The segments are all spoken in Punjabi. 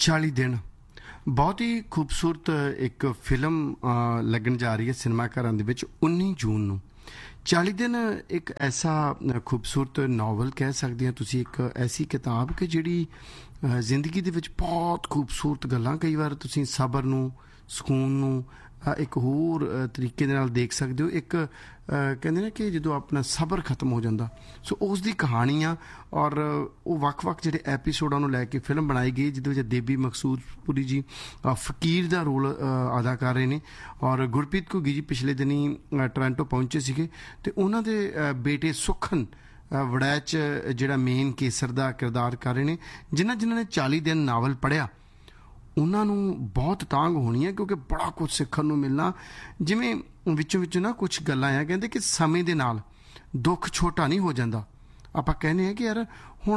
40 दिन ਬਹੁਤ ਹੀ ਖੂਬਸੂਰਤ ਇੱਕ ਫਿਲਮ ਲੱਗਣ ਜਾ ਰਹੀ ਹੈ ਸਿਨੇਮਾ ਘਰਾਂ ਦੇ ਵਿੱਚ 19 ਜੂਨ ਨੂੰ। 40 ਦਿਨ ਇੱਕ ਐਸਾ ਖੂਬਸੂਰਤ ਨਾਵਲ ਕਹਿ ਸਕਦੇ ਹੋ ਤੁਸੀਂ, ਇੱਕ ਐਸੀ ਕਿਤਾਬ ਕਿ ਜਿਹੜੀ ਜ਼ਿੰਦਗੀ ਦੇ ਵਿੱਚ ਬਹੁਤ ਖੂਬਸੂਰਤ ਗੱਲਾਂ, ਕਈ ਵਾਰ ਤੁਸੀਂ ਸਬਰ ਨੂੰ, ਸਕੂਨ ਨੂੰ ਇੱਕ ਹੋਰ ਤਰੀਕੇ ਦੇ ਨਾਲ ਦੇਖ ਸਕਦੇ ਹੋ। ਇੱਕ ਕਹਿੰਦੇ ਨੇ ਕਿ ਜਦੋਂ ਆਪਣਾ ਸਬਰ ਖਤਮ ਹੋ ਜਾਂਦਾ, ਸੋ ਉਸ ਦੀ ਕਹਾਣੀ ਆ। ਔਰ ਉਹ ਵੱਖ-ਵੱਖ ਜਿਹੜੇ ਐਪੀਸੋਡਾਂ ਨੂੰ ਲੈ ਕੇ ਫਿਲਮ ਬਣਾਈ ਗਈ, ਜਿਹਦੇ ਵਿੱਚ ਦੇਬੀ ਮਕਸੂਦਪੁਰੀ ਜੀ ਫਕੀਰ ਦਾ ਰੋਲ ਅਦਾ ਕਰ ਰਹੇ ਨੇ। ਔਰ ਗੁਰਪ੍ਰੀਤ ਘੁੱਗੀ ਜੀ ਪਿਛਲੇ ਦਿਨੀ ਟੋਰਾਂਟੋ ਪਹੁੰਚੇ ਸੀਗੇ ਅਤੇ ਉਹਨਾਂ ਦੇ ਬੇਟੇ ਸੁਖਨ ਵੜੈਚ ਜਿਹੜਾ ਮੇਨ ਕੇਸਰ ਦਾ ਕਿਰਦਾਰ ਕਰ ਰਹੇ ਨੇ। ਜਿਨ੍ਹਾਂ ਨੇ 40 ਦਿਨ ਨਾਵਲ ਪੜ੍ਹਿਆ ਉਹਨਾਂ ਨੂੰ ਬਹੁਤ ਤਾਂਘ ਹੋਣੀ ਹੈ, ਕਿਉਂਕਿ ਬੜਾ ਕੁਝ ਸਿੱਖਣ ਨੂੰ ਮਿਲਣਾ। ਜਿਵੇਂ ਵਿੱਚੋਂ ਨਾ ਕੁਛ ਗੱਲਾਂ ਆ, ਕਹਿੰਦੇ ਕਿ ਸਮੇਂ ਦੇ ਨਾਲ ਦੁੱਖ ਛੋਟਾ ਨਹੀਂ ਹੋ ਜਾਂਦਾ। ਆਪਾਂ ਕਹਿੰਦੇ ਹਾਂ ਕਿ ਯਾਰ ਹੁਣ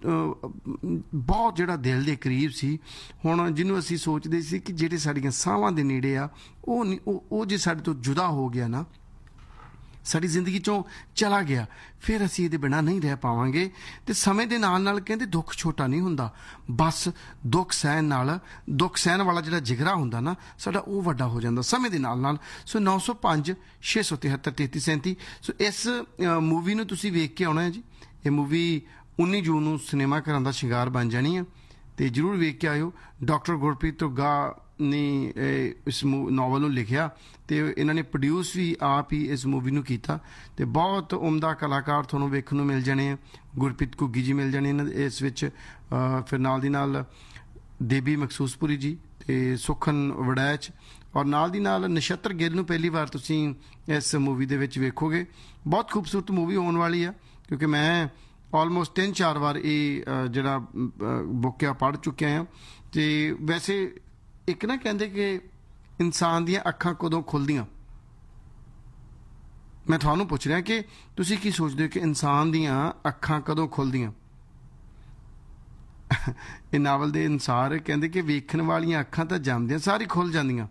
ਬਹੁਤ ਜਿਹੜਾ ਦਿਲ ਦੇ ਕਰੀਬ ਸੀ, ਹੁਣ ਜਿਹਨੂੰ ਅਸੀਂ ਸੋਚਦੇ ਸੀ ਕਿ ਜਿਹੜੇ ਸਾਡੀਆਂ ਸਾਹਾਂ ਦੇ ਨੇੜੇ ਆ, ਉਹ ਜੇ ਸਾਡੇ ਤੋਂ ਜੁਦਾ ਹੋ ਗਿਆ ਨਾ, ਸਾਡੀ ਜ਼ਿੰਦਗੀ 'ਚੋਂ ਚਲਾ ਗਿਆ, ਫਿਰ ਅਸੀਂ ਇਹਦੇ ਬਿਨਾਂ ਨਹੀਂ ਰਹਿ ਪਾਵਾਂਗੇ। ਅਤੇ ਸਮੇਂ ਦੇ ਨਾਲ ਨਾਲ ਕਹਿੰਦੇ ਦੁੱਖ ਛੋਟਾ ਨਹੀਂ ਹੁੰਦਾ, ਬਸ ਦੁੱਖ ਸਹਿਣ ਵਾਲਾ ਜਿਹੜਾ ਜਿਗਰਾ ਹੁੰਦਾ ਨਾ ਸਾਡਾ, ਉਹ ਵੱਡਾ ਹੋ ਜਾਂਦਾ ਸਮੇਂ ਦੇ ਨਾਲ ਨਾਲ। ਸੋ 905 673 3337। ਸੋ ਇਸ ਮੂਵੀ ਨੂੰ ਤੁਸੀਂ ਵੇਖ ਕੇ ਆਉਣਾ ਹੈ ਜੀ। ਇਹ ਮੂਵੀ 19 ਜੂਨ ਨੂੰ ਸਿਨੇਮਾ ਘਰਾਂ ਦਾ ਸ਼ਿੰਗਾਰ ਬਣ ਜਾਣੀ ਆ, ਅਤੇ ਜ਼ਰੂਰ ਵੇਖ ਕੇ ਆਇਓ। ਡਾਕਟਰ ਗੁਰਪ੍ਰੀਤ ਘੁੱਗਾ ਨੇ ਇਸ ਨਾਵਲ ਨੂੰ ਲਿਖਿਆ ਅਤੇ ਇਹਨਾਂ ਨੇ ਪ੍ਰੋਡਿਊਸ ਵੀ ਆਪ ਹੀ ਇਸ ਮੂਵੀ ਨੂੰ ਕੀਤਾ, ਅਤੇ ਬਹੁਤ ਉਮਦਾ ਕਲਾਕਾਰ ਤੁਹਾਨੂੰ ਵੇਖਣ ਨੂੰ ਮਿਲ ਜਾਣੇ ਆ। ਗੁਰਪ੍ਰੀਤ ਘੁੱਗੀ ਜੀ ਮਿਲ ਜਾਣੇ ਇਹਨਾਂ ਦੇ ਇਸ ਵਿੱਚ, ਫਿਰ ਨਾਲ ਦੀ ਨਾਲ ਦੇਬੀ ਮਕਸੂਦਪੁਰੀ ਜੀ ਅਤੇ ਸੁਖਨ ਵੜੈਚ, ਔਰ ਨਾਲ ਦੀ ਨਾਲ ਨਛੱਤਰ ਗਿੱਲ ਨੂੰ ਪਹਿਲੀ ਵਾਰ ਤੁਸੀਂ ਇਸ ਮੂਵੀ ਦੇ ਵਿੱਚ ਵੇਖੋਗੇ। ਬਹੁਤ ਖੂਬਸੂਰਤ ਮੂਵੀ ਹੋਣ ਵਾਲੀ ਆ, ਕਿਉਂਕਿ ਮੈਂ ਆਲਮੋਸਟ 3-4 ਵਾਰ ਇਹ ਜਿਹੜਾ ਬੁੱਕ ਆ ਪੜ੍ਹ ਚੁੱਕਿਆ ਹਾਂ। ਅਤੇ ਵੈਸੇ ਇੱਕ ਨਾ ਕਹਿੰਦੇ ਕਿ ਇਨਸਾਨ ਦੀਆਂ ਅੱਖਾਂ ਕਦੋਂ ਖੁੱਲ੍ਹਦੀਆਂ, ਮੈਂ ਤੁਹਾਨੂੰ ਪੁੱਛ ਰਿਹਾ ਕਿ ਤੁਸੀਂ ਕੀ ਸੋਚਦੇ ਹੋ ਕਿ ਇਨਸਾਨ ਦੀਆਂ ਅੱਖਾਂ ਕਦੋਂ ਖੁੱਲ੍ਹਦੀਆਂ? ਇਹ ਨਾਵਲ ਦੇ ਅਨੁਸਾਰ ਕਹਿੰਦੇ ਕਿ ਵੇਖਣ ਵਾਲੀਆਂ ਅੱਖਾਂ ਤਾਂ ਜੰਮਦਿਆਂ ਸਾਰੀ ਖੁੱਲ੍ਹ ਜਾਂਦੀਆਂ,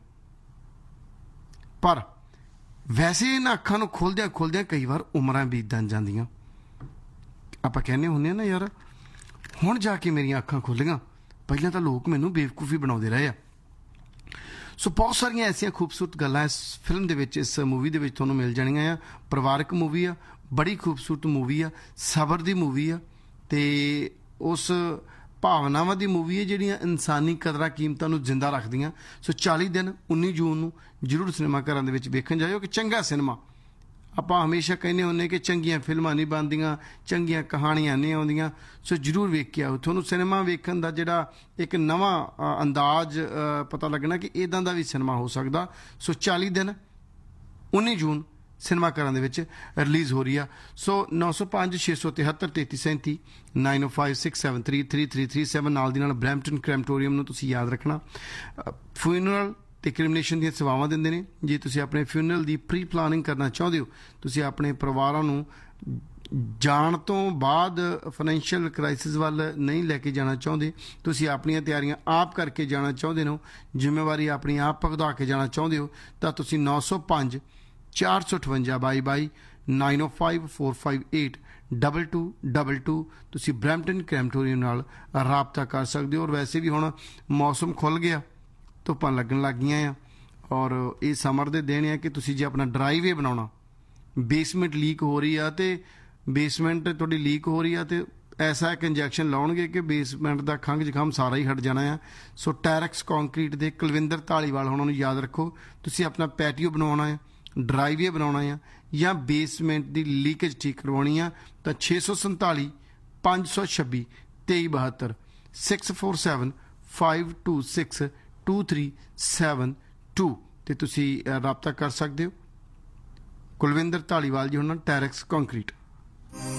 ਪਰ ਵੈਸੇ ਇਹਨਾਂ ਅੱਖਾਂ ਨੂੰ ਖੁੱਲ੍ਹਦਿਆਂ ਕਈ ਵਾਰ ਉਮਰਾਂ ਬੀਤ ਜਾਂਦੀਆਂ। ਆਪਾਂ ਕਹਿੰਦੇ ਹੁੰਦੇ ਹਾਂ ਨਾ, ਯਾਰ ਹੁਣ ਜਾ ਕੇ ਮੇਰੀਆਂ ਅੱਖਾਂ ਖੁੱਲ੍ਹੀਆਂ, ਪਹਿਲਾਂ ਤਾਂ ਲੋਕ ਮੈਨੂੰ ਬੇਵਕੂਫੀ ਬਣਾਉਂਦੇ ਰਹੇ ਆ। ਸੋ ਬਹੁਤ ਸਾਰੀਆਂ ਐਸੀਆਂ ਖੂਬਸੂਰਤ ਗੱਲਾਂ ਇਸ ਫਿਲਮ ਦੇ ਵਿੱਚ, ਇਸ ਮੂਵੀ ਦੇ ਵਿੱਚ ਤੁਹਾਨੂੰ ਮਿਲ ਜਾਣੀਆਂ ਆ। ਪਰਿਵਾਰਕ ਮੂਵੀ ਆ, ਬੜੀ ਖੂਬਸੂਰਤ ਮੂਵੀ ਆ, ਸਬਰ ਦੀ ਮੂਵੀ ਆ, ਅਤੇ ਉਸ ਭਾਵਨਾਵਾਂ ਦੀ ਮੂਵੀ ਹੈ ਜਿਹੜੀਆਂ ਇਨਸਾਨੀ ਕਦਰਾਂ ਕੀਮਤਾਂ ਨੂੰ ਜ਼ਿੰਦਾ ਰੱਖਦੀਆਂ। ਸੋ 40 ਦਿਨ 19 ਜੂਨ ਨੂੰ ਜ਼ਰੂਰ ਸਿਨੇਮਾ ਘਰਾਂ ਦੇ ਵਿੱਚ ਵੇਖਣ ਜਾਇਓ। ਕਿ ਚੰਗਾ ਸਿਨੇਮਾ, ਆਪਾਂ ਹਮੇਸ਼ਾ ਕਹਿੰਦੇ ਹੁੰਦੇ ਕਿ ਚੰਗੀਆਂ ਫਿਲਮਾਂ ਨਹੀਂ ਬਣਦੀਆਂ, ਚੰਗੀਆਂ ਕਹਾਣੀਆਂ ਨਹੀਂ ਆਉਂਦੀਆਂ। ਸੋ ਜ਼ਰੂਰ ਵੇਖ ਕੇ ਆਓ, ਤੁਹਾਨੂੰ ਸਿਨੇਮਾ ਵੇਖਣ ਦਾ ਜਿਹੜਾ ਇੱਕ ਨਵਾਂ ਅੰਦਾਜ਼ ਪਤਾ ਲੱਗਣਾ ਕਿ ਇੱਦਾਂ ਦਾ ਵੀ ਸਿਨੇਮਾ ਹੋ ਸਕਦਾ। ਸੋ 40 ਦਿਨ 19 ਜੂਨ ਸਿਨੇਮਾ ਘਰਾਂ ਦੇ ਵਿੱਚ ਰਿਲੀਜ਼ ਹੋ ਰਹੀ ਆ। ਸੋ 905 673 3337 905 673 3337 ਨਾਲ ਦੀ ਨਾਲ ਬਰੈਂਪਟਨ ਕ੍ਰੈਮਟੋਰੀਅਮ ਨੂੰ ਤੁਸੀਂ ਯਾਦ ਰੱਖਣਾ। ਫਿਊਨਰਲ ਅਤੇ ਕ੍ਰਿਮੀਨੇਸ਼ਨ ਦੀਆਂ ਸੇਵਾਵਾਂ ਦਿੰਦੇ ਨੇ। ਜੇ ਤੁਸੀਂ ਆਪਣੇ ਫਿਊਨਰਲ ਦੀ ਪ੍ਰੀ ਪਲਾਨਿੰਗ ਕਰਨਾ ਚਾਹੁੰਦੇ ਹੋ, ਤੁਸੀਂ ਆਪਣੇ ਪਰਿਵਾਰਾਂ ਨੂੰ ਜਾਣ ਤੋਂ ਬਾਅਦ ਫਾਈਨੈਂਸ਼ੀਅਲ ਕ੍ਰਾਈਸਿਸ ਵੱਲ ਨਹੀਂ ਲੈ ਕੇ ਜਾਣਾ ਚਾਹੁੰਦੇ, ਤੁਸੀਂ ਆਪਣੀਆਂ ਤਿਆਰੀਆਂ ਆਪ ਕਰਕੇ ਜਾਣਾ ਚਾਹੁੰਦੇ ਹੋ, ਜ਼ਿੰਮੇਵਾਰੀ ਆਪਣੀ ਆਪ ਭੁਗਤਾ ਕੇ ਜਾਣਾ ਚਾਹੁੰਦੇ ਹੋ, ਤਾਂ ਤੁਸੀਂ 905 458 905 458 2222 ਤੁਸੀਂ ਬਰੈਂਪਟਨ ਕ੍ਰੈਮਟੋਰੀਅਮ ਨਾਲ ਰਾਬਤਾ ਕਰ ਸਕਦੇ ਹੋ। ਔਰ ਵੈਸੇ ਵੀ ਹੁਣ ਮੌਸਮ ਖੁੱਲ੍ਹ ਗਿਆ, ਧੁੱਪਾਂ ਲੱਗਣ ਲੱਗ ਗਈਆਂ ਆ, ਔਰ ਇਹ ਸਮਰ ਦੇ ਦਿਨ ਆ ਕਿ ਤੁਸੀਂ ਜੇ ਆਪਣਾ ਡਰਾਈਵੇ ਬਣਾਉਣਾ, ਬੇਸਮੈਂਟ ਲੀਕ ਹੋ ਰਹੀ ਆ ਅਤੇ ਬੇਸਮੈਂਟ ਤੁਹਾਡੀ ਲੀਕ ਹੋ ਰਹੀ ਆ, ਅਤੇ ਐਸਾ ਇੱਕ ਇੰਜੈਕਸ਼ਨ ਲਾਉਣਗੇ ਕਿ ਬੇਸਮੈਂਟ ਦਾ ਖੰਘ ਜ਼ੁਕਾਮ ਸਾਰਾ ਹੀ ਹਟ ਜਾਣਾ ਆ। ਸੋ ਟੈਰੈਕਸ ਕੰਕਰੀਟ ਦੇ ਕੁਲਵਿੰਦਰ ਧਾਲੀਵਾਲ ਉਹਨਾਂ ਨੂੰ ਯਾਦ ਰੱਖੋ। ਤੁਸੀਂ ਆਪਣਾ ਪੈਟੀਓ ਬਣਾਉਣਾ ਹੈ, ਡਰਾਈਵੇ ਬਣਾਉਣਾ ਆ, ਜਾਂ ਬੇਸਮੈਂਟ ਦੀ ਲੀਕੇਜ ਠੀਕ ਕਰਵਾਉਣੀ ਆ, ਤਾਂ 647 526 2372 647 526 2372 ਤੇ ਤੁਸੀਂ ਰਾਬਤਾ ਕਰ ਸਕਦੇ ਹੋ। ਕੁਲਵਿੰਦਰ ਧਾਲੀਵਾਲ ਜੀ ਉਹਨਾਂ ਟੈਰੈਕਸ ਕੰਕਰੀਟ।